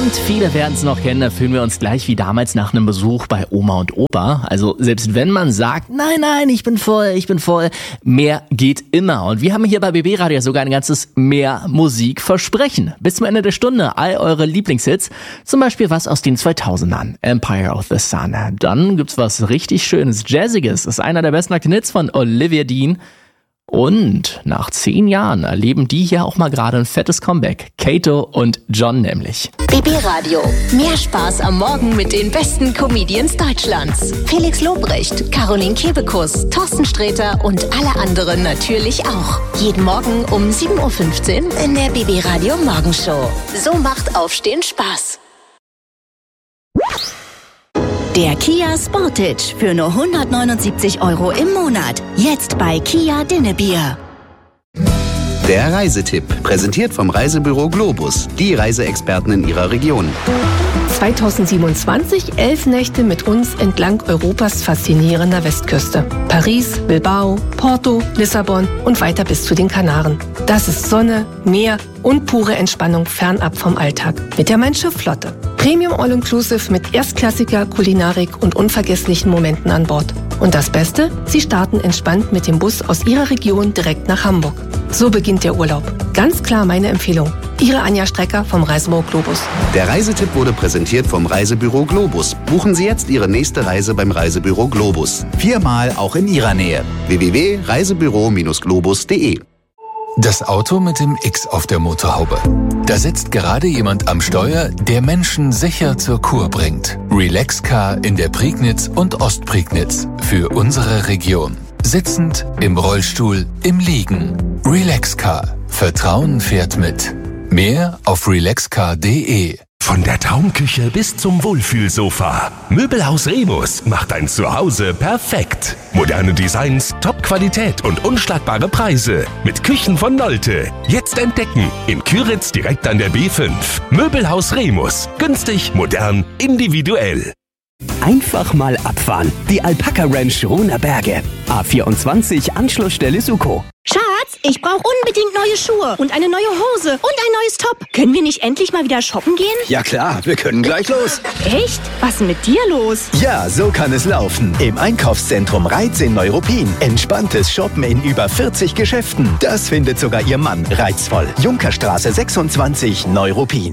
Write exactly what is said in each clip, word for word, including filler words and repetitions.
Und viele werden es noch kennen, da fühlen wir uns gleich wie damals nach einem Besuch bei Oma und Opa. Also selbst wenn man sagt, nein, nein, ich bin voll, ich bin voll, mehr geht immer. Und wir haben hier bei B B Radio sogar ein ganzes Mehr Musik versprechen. Bis zum Ende der Stunde all eure Lieblingshits, zum Beispiel was aus den zweitausendern, Empire of the Sun. Dann gibt's was richtig Schönes, Jazziges, das ist einer der besten Hits von Olivia Dean. Und nach zehn Jahren erleben die hier auch mal gerade ein fettes Comeback. Kato und John nämlich. B B Radio. Mehr Spaß am Morgen mit den besten Comedians Deutschlands. Felix Lobrecht, Caroline Kebekus, Thorsten Sträter und alle anderen natürlich auch. Jeden Morgen um sieben Uhr fünfzehn in der B B Radio Morgenshow. So macht Aufstehen Spaß. Der Kia Sportage für nur hundertneunundsiebzig Euro im Monat. Jetzt bei Kia Dinnebier. Der Reisetipp, präsentiert vom Reisebüro Globus, die Reiseexperten in ihrer Region. zweitausendsiebenundzwanzig, elf Nächte mit uns entlang Europas faszinierender Westküste. Paris, Bilbao, Porto, Lissabon und weiter bis zu den Kanaren. Das ist Sonne, Meer und pure Entspannung fernab vom Alltag. Mit der Mein-Schiff-Flotte. Premium All-Inclusive mit erstklassiger Kulinarik und unvergesslichen Momenten an Bord. Und das Beste? Sie starten entspannt mit dem Bus aus Ihrer Region direkt nach Hamburg. So beginnt der Urlaub. Ganz klar meine Empfehlung. Ihre Anja Strecker vom Reisebüro Globus. Der Reisetipp wurde präsentiert vom Reisebüro Globus. Buchen Sie jetzt Ihre nächste Reise beim Reisebüro Globus. Viermal auch in Ihrer Nähe. w w w punkt reisebüro globus punkt de. Das Auto mit dem X auf der Motorhaube. Da sitzt gerade jemand am Steuer, der Menschen sicher zur Kur bringt. Relaxcar in der Prignitz und Ostprignitz. Für unsere Region. Sitzend, im Rollstuhl, im Liegen. Relaxcar. Vertrauen fährt mit. Mehr auf relaxcar punkt de. Von der Traumküche bis zum Wohlfühlsofa. Möbelhaus Remus macht dein Zuhause perfekt. Moderne Designs, Top-Qualität und unschlagbare Preise. Mit Küchen von Nolte. Jetzt entdecken. In Küritz direkt an der B fünf. Möbelhaus Remus. Günstig, modern, individuell. Einfach mal abfahren. Die Alpaka Ranch Ruhner Berge. A vierundzwanzig, Anschlussstelle Suko. Schatz, ich brauche unbedingt neue Schuhe und eine neue Hose und ein neues Top. Können wir nicht endlich mal wieder shoppen gehen? Ja klar, wir können gleich los. Echt? Was ist denn mit dir los? Ja, so kann es laufen. Im Einkaufszentrum Reiz in Neuruppin. Entspanntes Shoppen in über vierzig Geschäften. Das findet sogar Ihr Mann reizvoll. Junkerstraße sechsundzwanzig, Neuruppin.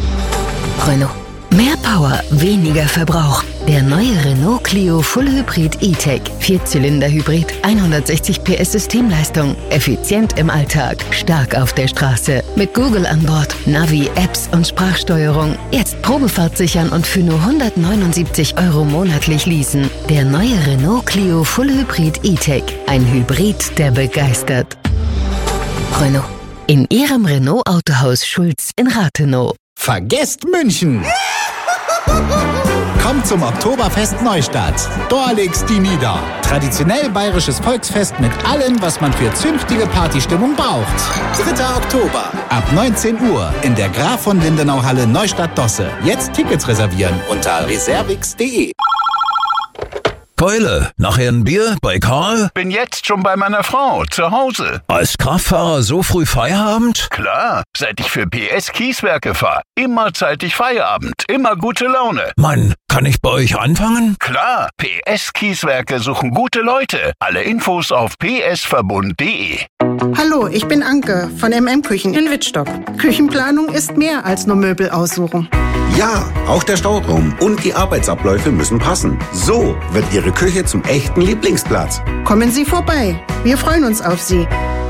Renault. Mehr Power, weniger Verbrauch. Der neue Renault Clio Full Hybrid E-Tech. Vierzylinder-Hybrid, hundertsechzig P S Systemleistung. Effizient im Alltag, stark auf der Straße. Mit Google an Bord, Navi, Apps und Sprachsteuerung. Jetzt Probefahrt sichern und für nur hundertneunundsiebzig Euro monatlich leasen. Der neue Renault Clio Full Hybrid E-Tech. Ein Hybrid, der begeistert. Renault. In Ihrem Renault-Autohaus Schulz in Rathenow. Vergesst München! Kommt zum Oktoberfest Neustadt. Dort legt's die nieder. Traditionell bayerisches Volksfest mit allem, was man für zünftige Partystimmung braucht. dritter Oktober. Ab neunzehn Uhr in der Graf von Lindenau Halle Neustadt-Dosse. Jetzt Tickets reservieren unter reservix punkt de. Keule, nachher ein Bier bei Karl? Bin jetzt schon bei meiner Frau, zu Hause. Als Kraftfahrer so früh Feierabend? Klar, seit ich für P S Kieswerke fahre. Immer zeitig Feierabend, immer gute Laune. Mann, kann ich bei euch anfangen? Klar, P S Kieswerke suchen gute Leute. Alle Infos auf p s verbund punkt de. Hallo, ich bin Anke von M M Küchen in Wittstock. Küchenplanung ist mehr als nur Möbel aussuchen. Ja, auch der Stauraum und die Arbeitsabläufe müssen passen. So wird Ihre Küche zum echten Lieblingsplatz. Kommen Sie vorbei. Wir freuen uns auf Sie.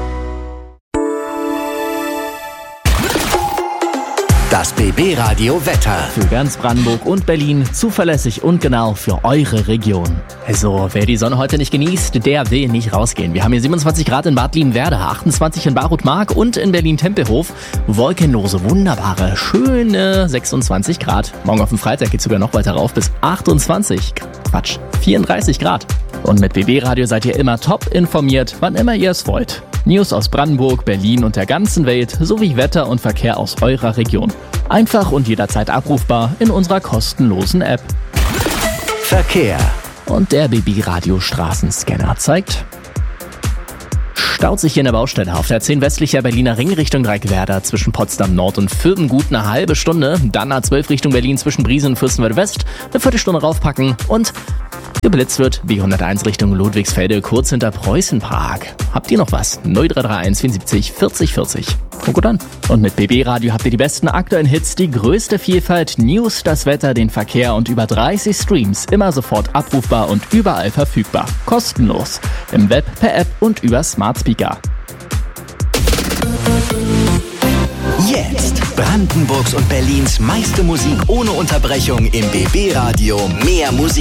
Das B B Radio Wetter. Für ganz Brandenburg und Berlin zuverlässig und genau für eure Region. Also, wer die Sonne heute nicht genießt, der will nicht rausgehen. Wir haben hier siebenundzwanzig Grad in Bad Liebenwerda, achtundzwanzig in Barut-Mark und in Berlin-Tempelhof. Wolkenlose, wunderbare, schöne sechsundzwanzig Grad. Morgen auf dem Freitag geht's sogar noch weiter rauf bis achtundzwanzig. Quatsch, vierunddreißig Grad. Und mit B B Radio seid ihr immer top informiert, wann immer ihr es wollt. News aus Brandenburg, Berlin und der ganzen Welt sowie Wetter und Verkehr aus eurer Region. Einfach und jederzeit abrufbar in unserer kostenlosen App. Verkehr. Und der B B Radio Straßenscanner zeigt Staut sich hier in der Baustelle auf der zehn westlicher Berliner Ring Richtung Dreieckwerder zwischen Potsdam Nord und Firbengut eine halbe Stunde. Dann A zwölf Richtung Berlin zwischen Briesen und Fürstenwalde West eine Viertelstunde raufpacken und geblitzt wird B hunderteins Richtung Ludwigsfelde kurz hinter Preußenpark. Habt ihr noch was? null drei drei eins vierundsiebzig vierzig vierzig. Und gut an. Und mit B B Radio habt ihr die besten aktuellen Hits, die größte Vielfalt, News, das Wetter, den Verkehr und über dreißig Streams. Immer sofort abrufbar und überall verfügbar. Kostenlos. Im Web, per App und über Smart Speaker. Jetzt Brandenburgs und Berlins meiste Musik ohne Unterbrechung im B B Radio. Mehr Musik.